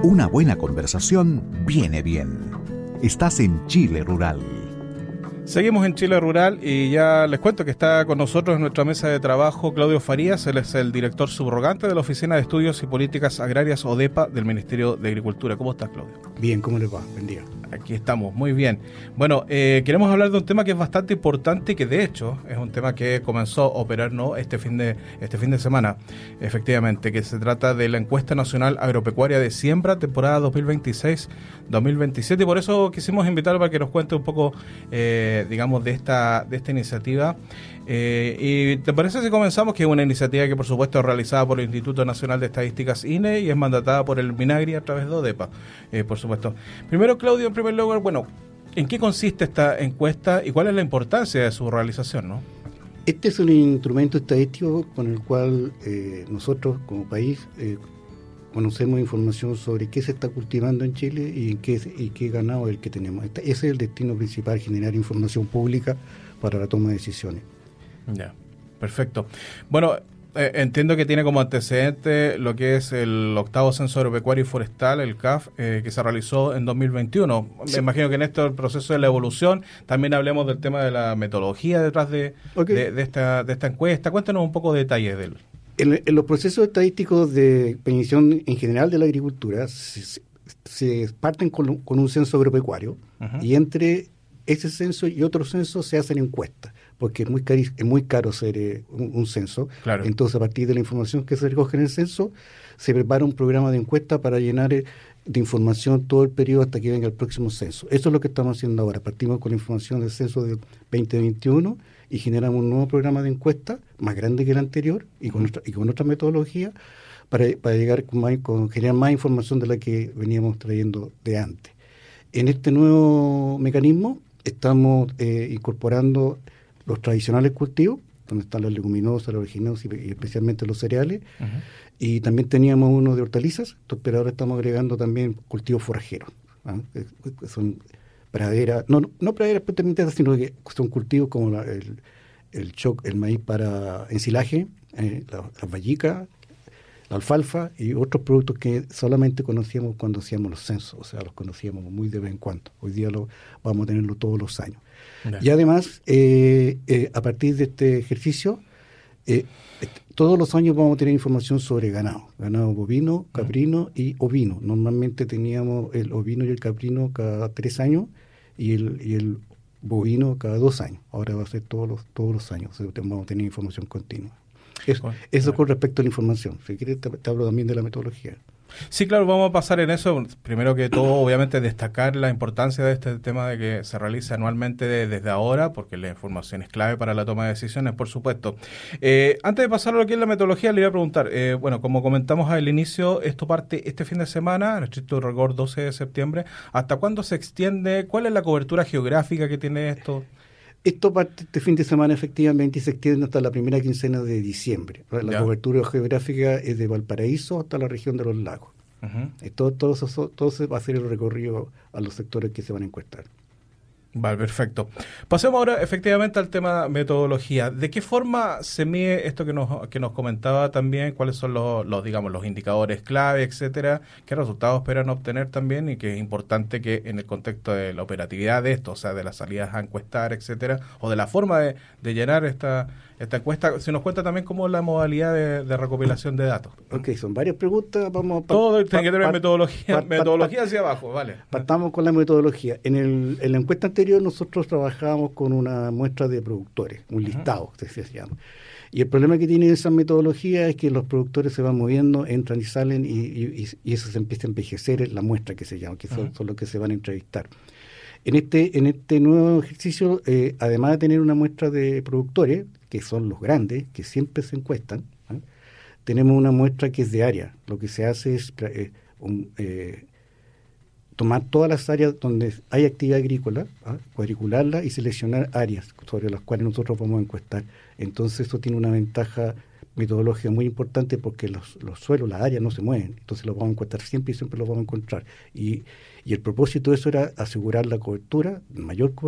Una buena conversación viene bien. Estás en Chile Rural. Seguimos en Chile Rural y ya les cuento que está con nosotros en nuestra mesa de trabajo Claudio Farías. Él es el director subrogante de la Oficina de Estudios y Políticas Agrarias, ODEPA, del Ministerio de Agricultura. ¿Cómo estás, Claudio? Bien, ¿cómo les va? Buen día. Aquí estamos, muy bien. Bueno, queremos hablar de un tema que es bastante importante y que de hecho es un tema que comenzó a operar este fin de semana, efectivamente, que se trata de la Encuesta Nacional Agropecuaria de Siembra, temporada 2026-2027, y por eso quisimos invitarlo para que nos cuente un poco, digamos, de esta iniciativa. ¿Y te parece si comenzamos? Que es una iniciativa que por supuesto es realizada por el Instituto Nacional de Estadísticas, INE, y es mandatada por el MINAGRI a través de ODEPA, por supuesto. Primero, Claudio, en primer lugar, bueno, ¿en qué consiste esta encuesta y cuál es la importancia de su realización, no? Este es un instrumento estadístico con el cual nosotros como país conocemos información sobre qué se está cultivando en Chile y qué ganado es el que tenemos. Ese es el destino principal, generar información pública para la toma de decisiones. Ya, perfecto. Bueno, entiendo que tiene como antecedente lo que es el octavo Censo Agropecuario y Forestal, el CAF, que se realizó en 2021. Sí. Me imagino que en esto el proceso de la evolución, también hablemos del tema de la metodología detrás de esta encuesta. Cuéntanos un poco de detalles de él. En los procesos estadísticos de medición en general de la agricultura se parten con un censo agropecuario, uh-huh, y entre ese censo y otro censo se hacen encuestas, porque es muy caro hacer un censo. Claro. Entonces, a partir de la información que se recoge en el censo, se prepara un programa de encuesta para llenar de información todo el periodo hasta que venga el próximo censo. Eso es lo que estamos haciendo ahora. Partimos con la información del censo del 2021 y generamos un nuevo programa de encuesta más grande que el anterior y con otra metodología para llegar con generar más información de la que veníamos trayendo de antes. En este nuevo mecanismo estamos incorporando los tradicionales cultivos, donde están las leguminosas, las oleaginosas y especialmente los cereales, uh-huh, y también teníamos uno de hortalizas, pero ahora estamos agregando también cultivos forajeros, que son praderas, no praderas propiamente, sino que son cultivos como el maíz para ensilaje, las vallicas, la alfalfa y otros productos que solamente conocíamos cuando hacíamos los censos, o sea, los conocíamos muy de vez en cuando. Hoy día vamos a tenerlo todos los años. Yeah. Y además, a partir de este ejercicio, todos los años vamos a tener información sobre ganado bovino, caprino y ovino. Normalmente teníamos el ovino y el caprino cada 3 años y el bovino cada 2 años. Ahora va a ser todos los años, o sea, vamos a tener información continua. Eso con respecto a la información. Si quieres te hablo también de la metodología. Sí, claro, vamos a pasar en eso. Primero que todo, obviamente, destacar la importancia de este tema de que se realice anualmente desde ahora, porque la información es clave para la toma de decisiones, por supuesto. Antes de pasar a lo que es la metodología, le iba a preguntar, bueno, como comentamos al inicio, esto parte este fin de semana, en estricto rigor 12 de septiembre. ¿Hasta cuándo se extiende? ¿Cuál es la cobertura geográfica que tiene esto? Esto parte este fin de semana efectivamente y se extiende hasta la primera quincena de diciembre. La cobertura geográfica es de Valparaíso hasta la región de los lagos. Uh-huh. Todo se va a hacer el recorrido a los sectores que se van a encuestar. Vale, perfecto. Pasemos ahora efectivamente al tema metodología. ¿De qué forma se mide esto que nos comentaba también? ¿Cuáles son los indicadores clave, etcétera? ¿Qué resultados esperan obtener también? Y que es importante que en el contexto de la operatividad de esto, o sea, de las salidas a encuestar, etcétera, o de la forma de llenar esta encuesta, se nos cuenta también cómo es la modalidad de recopilación de datos. Ok, son varias preguntas. Todo tiene que tener metodología hacia abajo, vale. Partamos con la metodología. En la encuesta anterior nosotros trabajábamos con una muestra de productores, un listado, uh-huh, se llama. Y el problema que tiene esa metodología es que los productores se van moviendo, entran y salen y eso se empieza a envejecer, la muestra que se llama, que son los que se van a entrevistar. En este nuevo ejercicio, además de tener una muestra de productores, que son los grandes, que siempre se encuestan, tenemos una muestra que es de área. Lo que se hace es tomar todas las áreas donde hay actividad agrícola, cuadricularlas y seleccionar áreas sobre las cuales nosotros vamos a encuestar. Entonces eso tiene una ventaja metodológica muy importante porque los suelos, las áreas no se mueven, entonces los vamos a encuestar siempre y siempre los vamos a encontrar. Y el propósito de eso era asegurar la cobertura, mayor cobertura